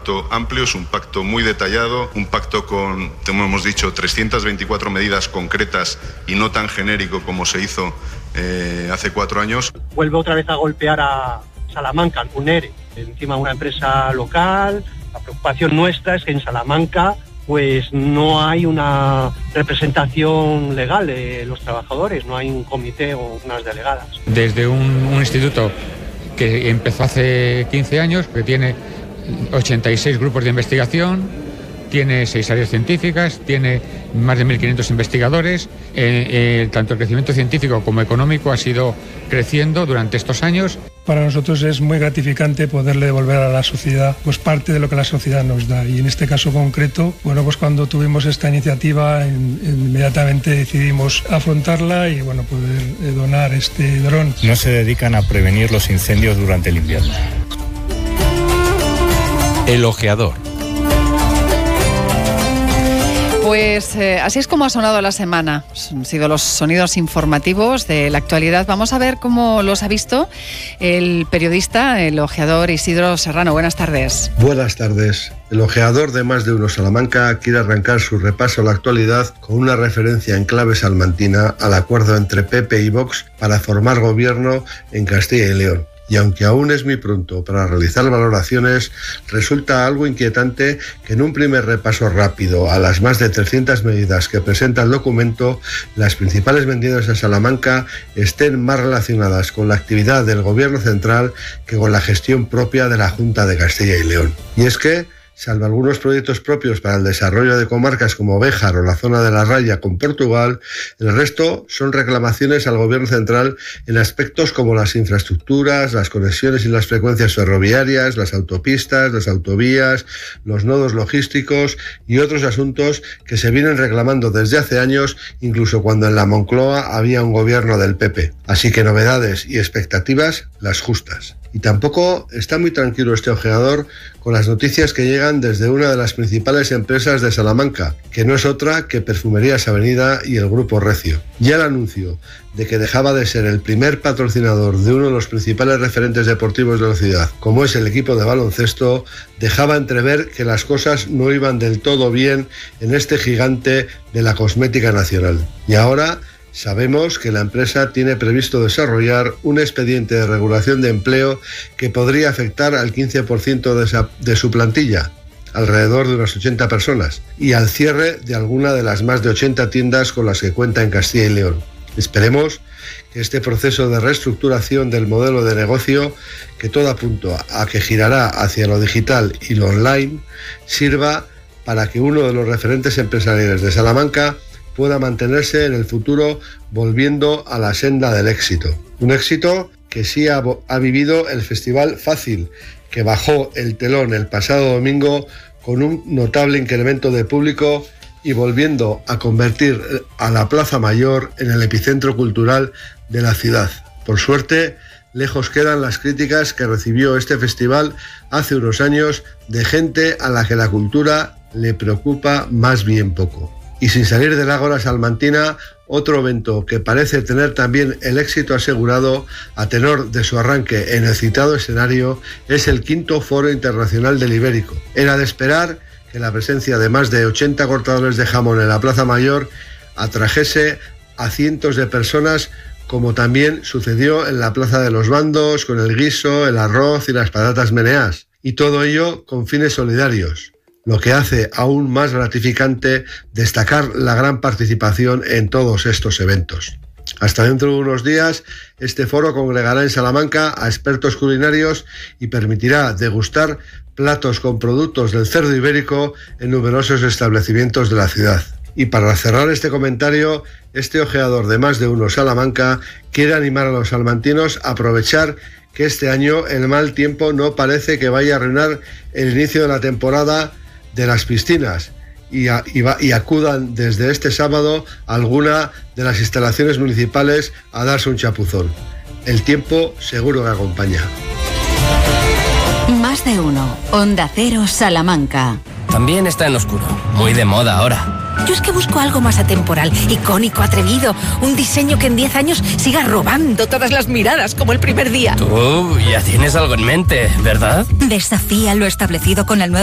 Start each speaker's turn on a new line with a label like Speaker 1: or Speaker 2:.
Speaker 1: pacto amplio, es un pacto muy detallado, un pacto con, como hemos dicho, 324 medidas concretas y no tan genérico como se hizo hace 4 años.
Speaker 2: Vuelve otra vez a golpear a Salamanca, al UNERE, encima una empresa local. La preocupación nuestra es que en Salamanca pues no hay una representación legal de los trabajadores, no hay un comité o unas delegadas.
Speaker 3: Desde un instituto que empezó hace 15 años, que tiene 86 grupos de investigación, tiene 6 áreas científicas, tiene más de 1.500 investigadores. Tanto el crecimiento científico como económico ha sido creciendo durante estos años.
Speaker 4: Para nosotros es muy gratificante poderle devolver a la sociedad pues parte de lo que la sociedad nos da. Y en este caso concreto, bueno, pues cuando tuvimos esta iniciativa, inmediatamente decidimos afrontarla y bueno, poder donar este dron.
Speaker 5: No se dedican a prevenir los incendios durante el invierno.
Speaker 6: El Ojeador.
Speaker 7: Pues así es como ha sonado la semana. Han sido los sonidos informativos de la actualidad. Vamos a ver cómo los ha visto el periodista, el ojeador Isidro Serrano. Buenas tardes.
Speaker 8: Buenas tardes. El ojeador de Más de Uno Salamanca quiere arrancar su repaso a la actualidad con una referencia en clave salmantina al acuerdo entre PP y Vox para formar gobierno en Castilla y León. Y aunque aún es muy pronto para realizar valoraciones, resulta algo inquietante que en un primer repaso rápido a las más de 300 medidas que presenta el documento, las principales medidas de Salamanca estén más relacionadas con la actividad del Gobierno central que con la gestión propia de la Junta de Castilla y León. Y es que, salvo algunos proyectos propios para el desarrollo de comarcas como Béjar o la zona de la Raya con Portugal, el resto son reclamaciones al Gobierno central en aspectos como las infraestructuras, las conexiones y las frecuencias ferroviarias, las autopistas, las autovías, los nodos logísticos y otros asuntos que se vienen reclamando desde hace años, incluso cuando en la Moncloa había un gobierno del PP. Así que novedades y expectativas, las justas. Y tampoco está muy tranquilo este ojeador con las noticias que llegan desde una de las principales empresas de Salamanca, que no es otra que Perfumerías Avenida y el Grupo Recio. Ya el anuncio de que dejaba de ser el primer patrocinador de uno de los principales referentes deportivos de la ciudad, como es el equipo de baloncesto, dejaba entrever que las cosas no iban del todo bien en este gigante de la cosmética nacional. Y ahora sabemos que la empresa tiene previsto desarrollar un expediente de regulación de empleo que podría afectar al 15% de su plantilla, alrededor de unas 80 personas, y al cierre de alguna de las más de 80 tiendas con las que cuenta en Castilla y León. Esperemos que este proceso de reestructuración del modelo de negocio, que todo apunta a que girará hacia lo digital y lo online, sirva para que uno de los referentes empresariales de Salamanca pueda mantenerse en el futuro volviendo a la senda del éxito. Un éxito que sí ha vivido el Festival Fácil, que bajó el telón el pasado domingo con un notable incremento de público y volviendo a convertir a la Plaza Mayor en el epicentro cultural de la ciudad. Por suerte, lejos quedan las críticas que recibió este festival hace unos años de gente a la que la cultura le preocupa más bien poco. Y sin salir del ágora salmantina, otro evento que parece tener también el éxito asegurado a tenor de su arranque en el citado escenario es el 5º Foro Internacional del Ibérico. Era de esperar que la presencia de más de 80 cortadores de jamón en la Plaza Mayor atrajese a cientos de personas, como también sucedió en la Plaza de los Bandos con el guiso, el arroz y las patatas meneás. Y todo ello con fines solidarios, lo que hace aún más gratificante destacar la gran participación en todos estos eventos. Hasta dentro de unos días, este foro congregará en Salamanca a expertos culinarios y permitirá degustar platos con productos del cerdo ibérico en numerosos establecimientos de la ciudad. Y para cerrar este comentario, este ojeador de Más de Uno Salamanca quiere animar a los salmantinos a aprovechar que este año el mal tiempo no parece que vaya a arruinar el inicio de la temporada de las piscinas y acudan desde este sábado a alguna de las instalaciones municipales a darse un chapuzón. El tiempo seguro que acompaña.
Speaker 9: Más de Uno, Onda Cero Salamanca.
Speaker 10: También está en oscuro, muy de moda ahora.
Speaker 11: Yo es que busco algo más atemporal, icónico, atrevido, un diseño que en 10 años siga robando todas las miradas como el primer día.
Speaker 10: Tú ya tienes algo en mente, ¿verdad?
Speaker 9: Desafía lo establecido con el nuevo